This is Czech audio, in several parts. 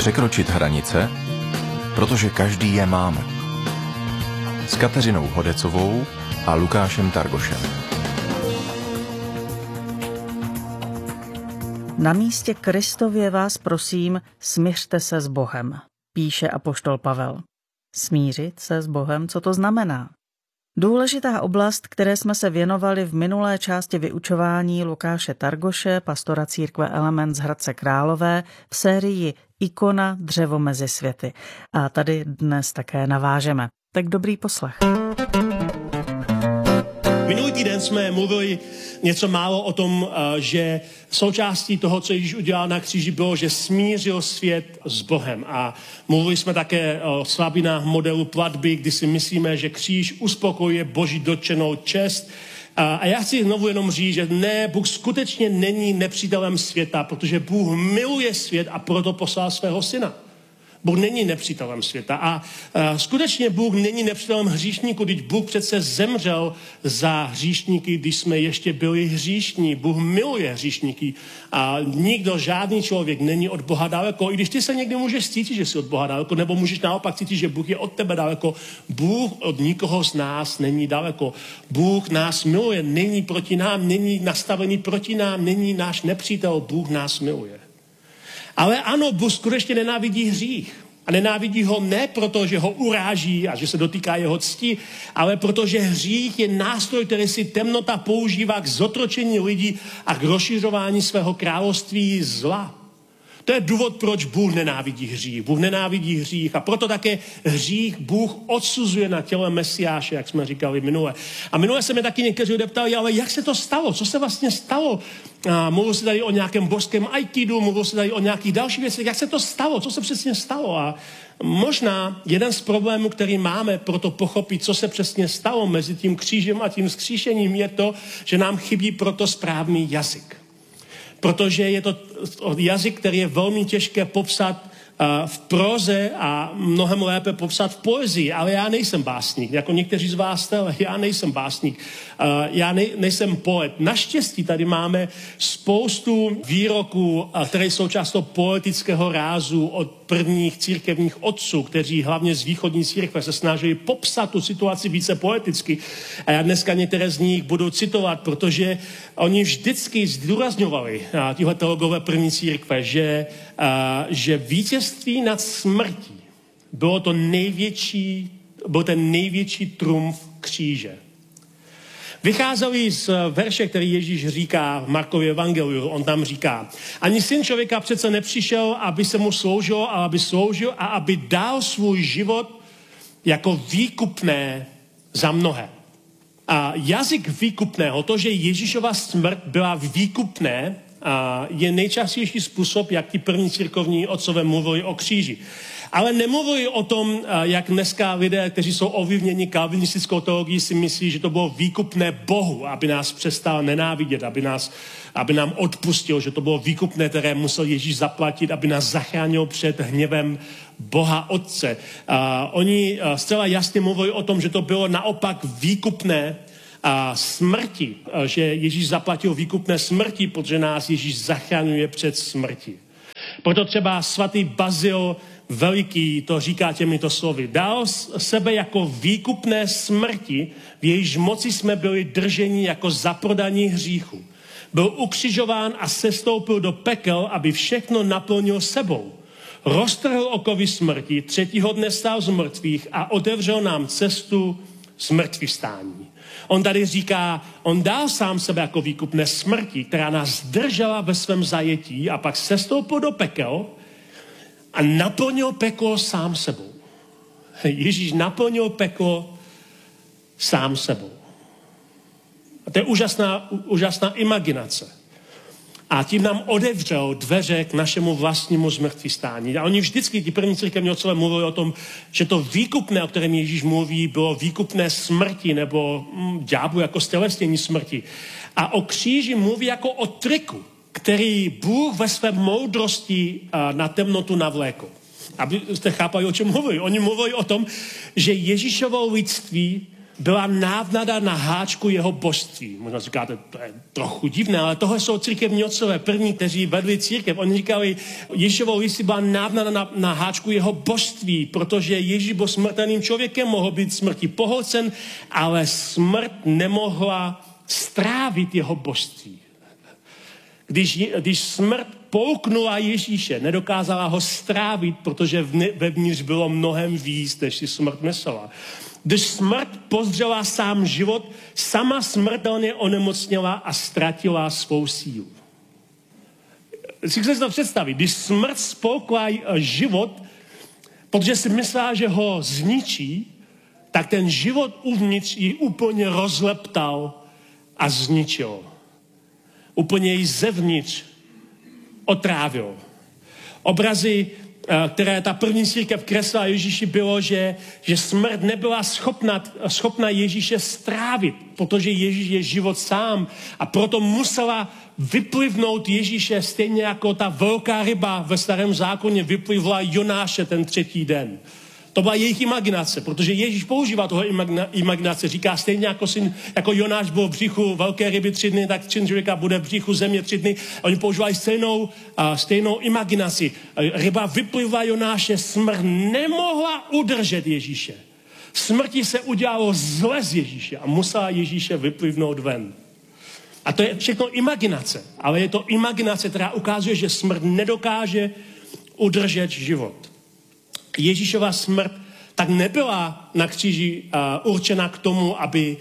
Překročit hranice, protože každý je máme. S Kateřinou Hodecovou a Lukášem Targošem. Na místě Kristově vás prosím, smiřte se s Bohem, píše apoštol Pavel. Smířit se s Bohem, co to znamená? Důležitá oblast, které jsme se věnovali v minulé části vyučování Lukáše Targoše, pastora církve Element z Hradce Králové, v sérii Ikona dřevo mezi světy. A tady dnes také navážeme. Tak dobrý poslech. Minulý týden jsme mluvili něco málo o tom, že součástí toho, co Ježíš udělal na kříži, bylo, že smířil svět s Bohem. A mluvili jsme také o slabinách modelu platby, kdy si myslíme, že kříž uspokojuje Boží dotčenou čest. A já chci znovu jenom říct, že ne, Bůh skutečně není nepřítelem světa, protože Bůh miluje svět a proto poslal svého syna. Bůh není nepřítelem světa a skutečně Bůh není nepřítelem hříšníků, když Bůh přece zemřel za hříšníky, když jsme ještě byli hříšní. Bůh miluje hříšníky a nikdo, žádný člověk není od Boha daleko. I když ty se někdy můžeš cítit, že jsi od Boha daleko, nebo můžeš naopak cítit, že Bůh je od tebe daleko. Bůh od nikoho z nás není daleko. Bůh nás miluje, není proti nám, není nastavený proti nám, není náš nepřítel, Bůh nás miluje. Ale ano, Bůh skutečně nenávidí hřích. A nenávidí ho ne proto, že ho uráží a že se dotýká jeho cti, ale protože hřích je nástroj, který si temnota používá k zotročení lidí a k rozšiřování svého království zla. To je důvod, proč Bůh nenávidí hřích. Bůh nenávidí hřích a proto také hřích Bůh odsuzuje na těle Mesiáše, jak jsme říkali minule. A minule se mi taky někteří lidé ptali, ale jak se to stalo? Co se vlastně stalo? Mluvil se tady o nějakém božském aikidu, mluvil se tady o nějakých dalších věcech. Jak se to stalo? Co se přesně stalo? A možná jeden z problémů, který máme pro to pochopit, co se přesně stalo mezi tím křížem a tím vzkříšením, je to, že nám chybí proto správný jazyk. Protože je to jazyk, který je velmi těžké popsat v próze a mnohem lépe popsat v poezii. Ale já nejsem básník, jako někteří z vás jste, ale já nejsem básník. Já nejsem poet. Naštěstí tady máme spoustu výroků, které jsou často poetického rázu od prvních církevních otců, kteří hlavně z východní církve se snažili popsat tu situaci více poeticky. A já dneska některé z nich budu citovat, protože oni vždycky zdůrazňovali, tihle teologové první církve, že vítězství nad smrtí byl ten největší trumf kříže. Vycházeli z verše, který Ježíš říká v Markově evangeliu. On tam říká, ani syn člověka přece nepřišel, aby se mu sloužilo, ale aby sloužil a aby dal svůj život jako výkupné za mnohé. A jazyk výkupného, to, že Ježíšova smrt byla výkupné, je nejčastější způsob, jak ti první církovní otcové mluvili o kříži. Ale nemluvili o tom, jak dneska lidé, kteří jsou ovlivněni kalvinistickou teologií, si myslí, že to bylo výkupné Bohu, aby nás přestal nenávidět, aby nám odpustil, že to bylo výkupné, které musel Ježíš zaplatit, aby nás zachránil před hněvem Boha Otce. Oni zcela jasně mluvili o tom, že to bylo naopak výkupné smrti, že Ježíš zaplatil výkupné smrti, protože nás Ježíš zachraňuje před smrti. Proto třeba svatý Bazil Veliký to říká těmito slovy. Dal sebe jako výkupné smrti, v jejíž moci jsme byli drženi jako zaprodaní hříchu. Byl ukřižován a sestoupil do pekel, aby všechno naplnil sebou. Roztrhl okovy smrti, třetího dne stál z mrtvých a otevřel nám cestu zmrtvývstání. On tady říká, on dal sám sebe jako výkupné smrti, která nás držela ve svém zajetí a pak sestoupil do pekel a naplnil peklo sám sebou. Ježíš naplnil peklo sám sebou. A to je úžasná imaginace. A tím nám otevřel dveře k našemu vlastnímu zmrtvývstání. A oni vždycky, ti první církevní otcové, mluvili o tom, že to výkupné, o kterém Ježíš mluví, bylo výkupné smrti nebo ďáblu jako stělesnění smrti. A o kříži mluví jako o triku, který Bůh ve své moudrosti na temnotu navlékl. Abyste chápali, o čem mluví. Oni mluví o tom, že Ježíšovo lidství byla návnada na háčku jeho božství. Možná říkáte, to je trochu divné, ale tohle jsou církevní otcové první, kteří vedli církev. Oni říkali, Ježíšovou listy byla návnada na háčku jeho božství, protože Ježíš byl smrtelným člověkem, mohl být smrti pohlcen, ale smrt nemohla strávit jeho božství. Když smrt pouknula Ježíše, nedokázala ho strávit, protože vevnitř bylo mnohem víc, než si smrt myslela. Když smrt pozdřela sám život, sama smrtelně onemocněla a ztratila svou sílu. Si to představit, když smrt spolkla život, protože si myslela, že ho zničí, tak ten život uvnitř ji úplně rozleptal a zničil. Úplně ji zevnitř otrávil. Obrazy, které ta první církev kreslila Ježíši, bylo, že smrt nebyla schopna Ježíše strávit, protože Ježíš je život sám a proto musela vyplivnout Ježíše stejně jako ta velká ryba ve Starém zákoně vyplivla Jonáše ten 3. den. To byla jejich imaginace, protože Ježíš používá toho imaginace. Říká stejně jako Jonáš byl v břichu velké ryby 3 dny, tak syn člověka bude v břichu země 3 dny. Oni používají stejnou imaginaci. Ryba vyplivla Jonáše, smrt nemohla udržet Ježíše. Smrti se udělalo zle z Ježíše a musela Ježíše vyplivnout ven. A to je všechno imaginace, ale je to imaginace, která ukazuje, že smrt nedokáže udržet život. Ježíšova smrt tak nebyla na kříži určena k tomu,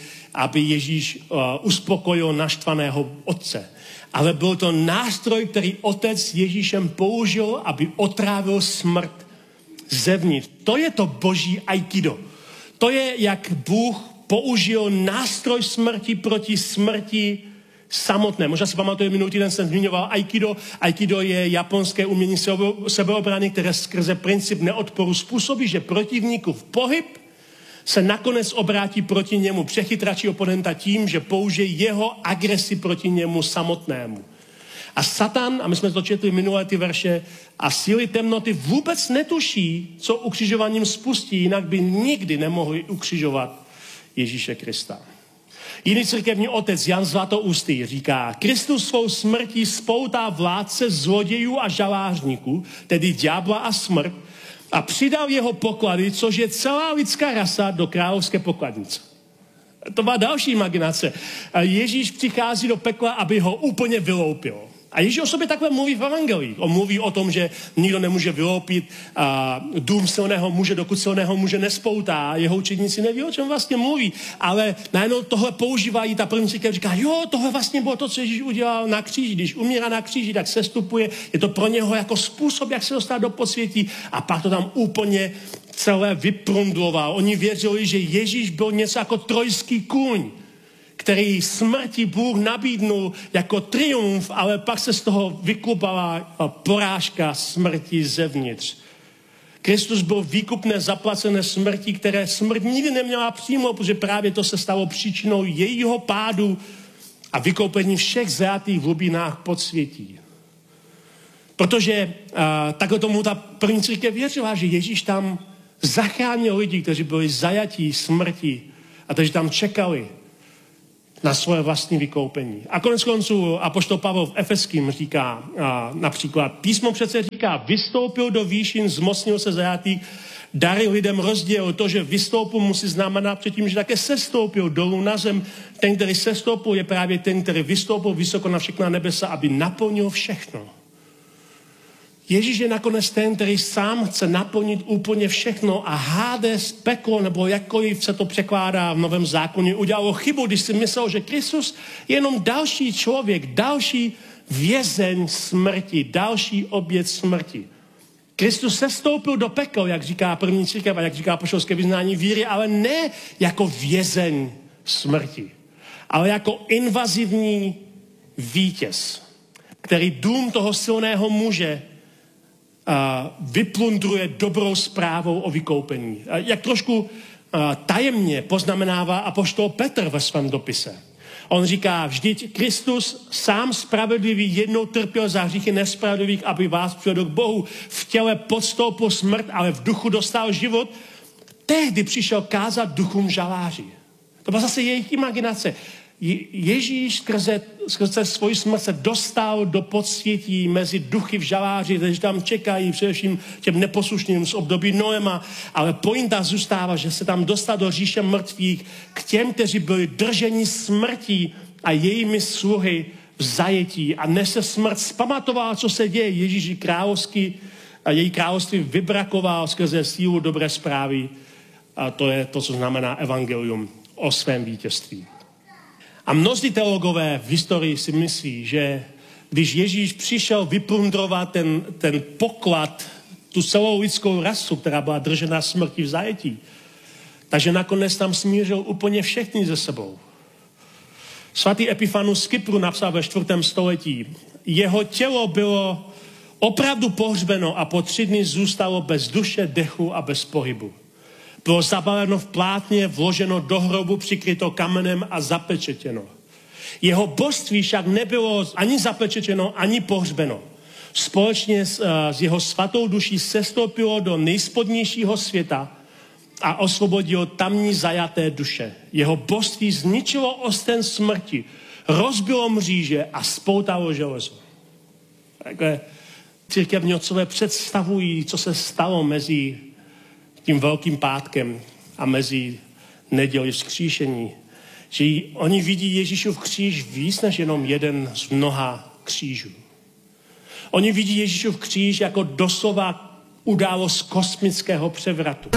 aby Ježíš uspokojil naštvaného otce. Ale byl to nástroj, který otec Ježíšem použil, aby otrávil smrt zevnitř. To je to boží aikido. To je, jak Bůh použil nástroj smrti proti smrti samotné. Možná si pamatuje, minulý týden jsem zmiňoval aikido. Aikido je japonské umění sebeobrany, které skrze princip neodporu způsobí, že protivníkův pohyb se nakonec obrátí proti němu, přechytračí oponenta tím, že použije jeho agresi proti němu samotnému. A Satan, a my jsme to četli minulé ty verše, a síly temnoty vůbec netuší, co ukřižováním spustí, jinak by nikdy nemohli ukřižovat Ježíše Krista. Jiný církevní otec Jan Zlatoustý říká, Kristus svou smrtí spoutá vládce zlodějů a žalářníků, tedy ďábla a smrt, a přidal jeho poklady, což je celá lidská rasa, do královské pokladnice. To byla další imaginace. Ježíš přichází do pekla, aby ho úplně vyloupil. A Ježíš o sobě takhle mluví v evangelii. On mluví o tom, že nikdo nemůže vyloupit dům silného muže, dokud silného muže nespoutá. Jeho učedníci neví, o čem vlastně mluví. Ale najednou tohle používají, ta první církev říká, jo, tohle vlastně bylo to, co Ježíš udělal na kříži. Když umírá na kříži, tak sestupuje. Je to pro něho jako způsob, jak se dostat do podsvětí. A pak to tam úplně celé vyprundloval. Oni věřili, že Ježíš byl něco jako trojský kůň, který smrti Bůh nabídnul jako triumf, ale pak se z toho vyklubala porážka smrti zevnitř. Kristus byl výkupné zaplacené smrti, které smrt nikdy neměla přijmout, protože právě to se stalo příčinou jejího pádu a vykoupení všech zajatých v hlubinách podsvětí. Protože takhle tomu ta první církev věřila, že Ježíš tam zachránil lidi, kteří byli zajatí smrti a kteří tam čekali na svoje vlastní vykoupení. A konec konců apoštol Pavel v Efeským říká například, písmo přece říká, vystoupil do výšin, zmocnil se zajatých, dary lidem rozdělil. To, že vystoupil, musí znamenat předtím, že také sestoupil dolů na zem. Ten, který sestoupil, je právě ten, který vystoupil vysoko na všechna nebesa, aby naplnil všechno. Ježíš je nakonec ten, který sám chce naplnit úplně všechno a Hades, peklo, nebo jakkoliv se to překládá v Novém zákoně, udělalo chybu, když si myslel, že Kristus je jenom další člověk, další vězeň smrti, další oběť smrti. Kristus sestoupil do pekel, jak říká první církev a jak říká apoštolské vyznání víry, ale ne jako vězeň smrti, ale jako invazivní vítěz, který dům toho silného muže vyplundruje dobrou zprávou o vykoupení. Jak trošku tajemně poznamenává apoštol Petr ve svém dopise. On říká, vždyť Kristus sám spravedlivý jednou trpěl za hříchy nespravedlivých, aby vás přivedl k Bohu. V těle podstoupil smrt, ale v duchu dostal život. Tehdy přišel kázat duchům žaláři. To byla zase jejich imaginace. Ježíš skrze svoji smrt se dostal do podsvětí mezi duchy v žaláři, kteří tam čekají, především těm neposlušným z období Noema, ale pointa zůstává, že se tam dostal do říše mrtvých k těm, kteří byli drženi smrtí a jejími sluhy v zajetí. A než se smrt zpamatoval, co se děje, Ježíši královský a její království vybrakoval skrze sílu dobré zprávy. A to je to, co znamená evangelium o svém vítězství. A mnozí teologové v historii si myslí, že když Ježíš přišel vyplundrovat ten poklad, tu celou lidskou rasu, která byla držena smrti v zajetí, takže nakonec tam smířil úplně všechny ze sebou. Svatý Epifanus z Kypru napsal ve 4. století: jeho tělo bylo opravdu pohřbeno a po 3 dny zůstalo bez duše, dechu a bez pohybu. Bylo zabaleno v plátně, vloženo do hrobu, přikryto kamenem a zapečetěno. Jeho božství však nebylo ani zapečetěno, ani pohřbeno. Společně s jeho svatou duší sestoupilo do nejspodnějšího světa a osvobodilo tamní zajaté duše. Jeho božství zničilo osten smrti, rozbilo mříže a spoutalo železo. Takhle církevní otcové představují, co se stalo mezi tím Velkým pátkem a mezi neděli vzkříšení. Že oni vidí Ježíšův kříž víc než jenom jeden z mnoha křížů. Oni vidí Ježíšův kříž jako doslova událost kosmického převratu.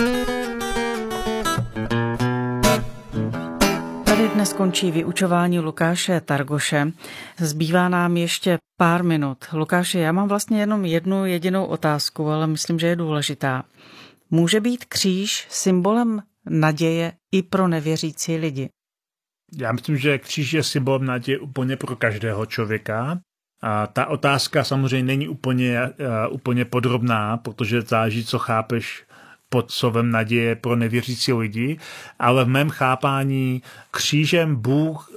Tady dnes končí vyučování Lukáše Targoše. Zbývá nám ještě pár minut. Lukáši, já mám vlastně jenom jednu jedinou otázku, ale myslím, že je důležitá. Může být kříž symbolem naděje i pro nevěřící lidi? Já myslím, že kříž je symbolem naděje úplně pro každého člověka. A ta otázka samozřejmě není úplně podrobná, protože záleží, co chápeš pod slovem naděje pro nevěřící lidi, ale v mém chápání křížem Bůh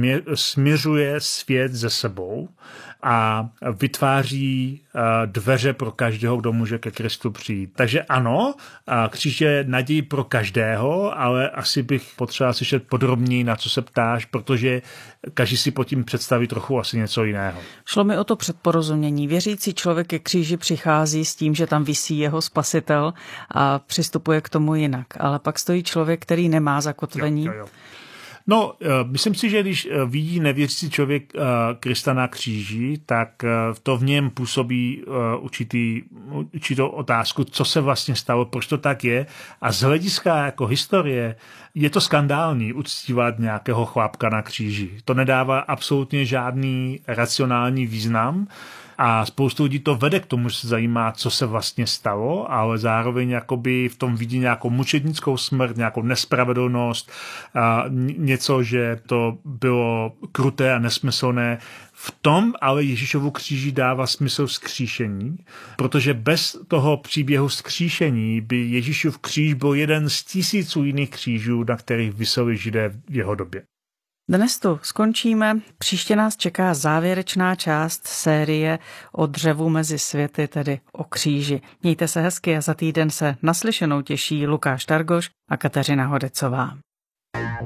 směřuje svět ze sebou a vytváří dveře pro každého, kdo může ke Kristu přijít. Takže ano, kříž je naději pro každého, ale asi bych potřeboval slyšet podrobněji, na co se ptáš, protože každý si pod tím představí trochu asi něco jiného. Šlo mi o to předporozumění. Věřící člověk ke kříži přichází s tím, že tam visí jeho spasitel a přistupuje k tomu jinak. Ale pak stojí člověk, který nemá zakotvení. Jo. No, myslím si, že když vidí nevěřící člověk Krista na kříži, tak to v něm působí určitou otázku, co se vlastně stalo, proč to tak je. A z hlediska jako historie je to skandální uctívat nějakého chlápka na kříži. To nedává absolutně žádný racionální význam. A spoustu lidí to vede k tomu, že se zajímá, co se vlastně stalo, ale zároveň jakoby v tom vidí nějakou mučednickou smrt, nějakou nespravedlnost, něco, že to bylo kruté a nesmyslné. V tom ale Ježíšovu kříži dává smysl vzkříšení, protože bez toho příběhu vzkříšení by Ježíšův kříž byl jeden z tisíců jiných křížů, na kterých viseli Židé v jeho době. Dnes tu skončíme. Příště nás čeká závěrečná část série o dřevu mezi světy, tedy o kříži. Mějte se hezky a za týden se naslyšenou těší Lukáš Targoš a Kateřina Hodecová.